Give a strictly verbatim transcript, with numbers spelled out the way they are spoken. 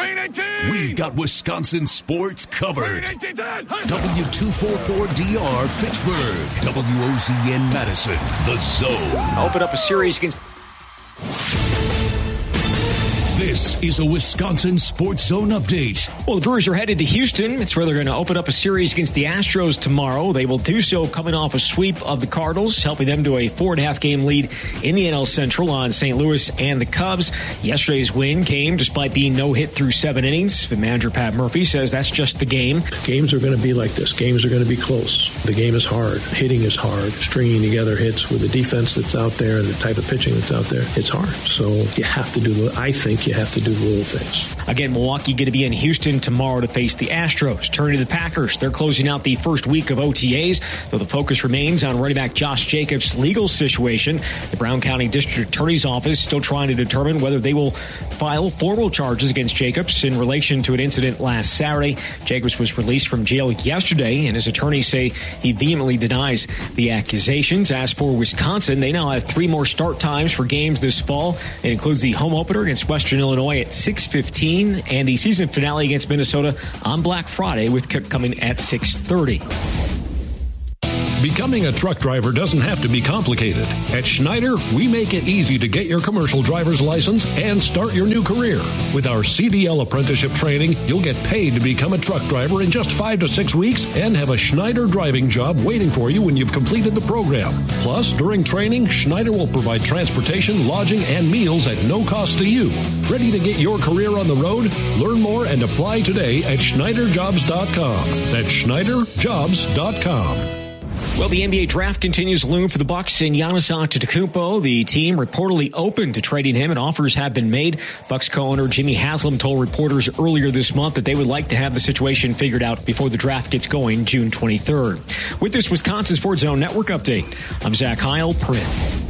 We've got Wisconsin sports covered. W two forty-four D R Fitchburg. W O Z N Madison. The Zone. Open up a series against... This is a Wisconsin Sports Zone update. Well, the Brewers are headed to Houston. It's where they're going to open up a series against the Astros tomorrow. They will do so coming off a sweep of the Cardinals, helping them to a four-and-a-half game lead in the N L Central on Saint Louis and the Cubs. Yesterday's win came despite being no hit through seven innings. But manager Pat Murphy says that's just the game. Games are going to be like this. Games are going to be close. The game is hard. Hitting is hard. Stringing together hits with the defense that's out there and the type of pitching that's out there, it's hard. So you have to do, I think you have to do little things. Again, Milwaukee going to be in Houston tomorrow to face the Astros. Turning to the Packers, they're closing out the first week of O T As, though the focus remains on running back Josh Jacobs' legal situation. The Brown County District Attorney's Office still trying to determine whether they will file formal charges against Jacobs in relation to an incident last Saturday. Jacobs was released from jail yesterday, and his attorneys say he vehemently denies the accusations. As for Wisconsin, they now have three more start times for games this fall. It includes the home opener against Western Illinois at six fifteen and the season finale against Minnesota on Black Friday, with kick coming at six thirty. Becoming a truck driver doesn't have to be complicated. At Schneider, we make it easy to get your commercial driver's license and start your new career. With our C D L apprenticeship training, you'll get paid to become a truck driver in just five to six weeks and have a Schneider driving job waiting for you when you've completed the program. Plus, during training, Schneider will provide transportation, lodging, and meals at no cost to you. Ready to get your career on the road? Learn more and apply today at Schneider Jobs dot com. That's Schneider Jobs dot com. Well, the N B A draft continues to loom for the Bucks and Giannis Antetokounmpo. The team reportedly open to trading him, and offers have been made. Bucks co-owner Jimmy Haslam told reporters earlier this month that they would like to have the situation figured out before the draft gets going June twenty-third. With this Wisconsin Sports Zone Network update, I'm Zach Heil, Print.